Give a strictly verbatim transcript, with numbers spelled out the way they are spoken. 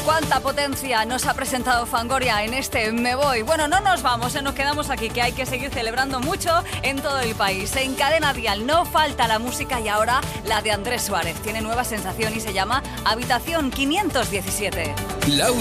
cuánta potencia nos ha presentado Fangoria en este Me Voy. Bueno, no nos vamos, eh, nos quedamos aquí, que hay que seguir celebrando mucho en todo el país. En Cadena Dial no falta la música y ahora la de Andrés Suárez. Tiene nueva sensación y se llama Habitación quinientos diecisiete. Laura